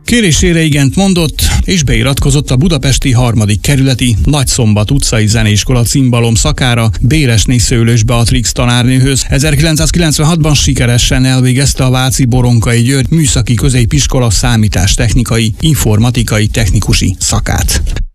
Kérésére igent mondott, és beiratkozott a budapesti 3. kerületi Nagyszombat utcai zeneiskola cimbalom szakára Béresné Szőlős Beatrix tanárnőhöz. 1996-ban sikeresen elvégezte a váci Boronkai György Műszaki Középiskola számítástechnikai, informatikai technikusi szakát.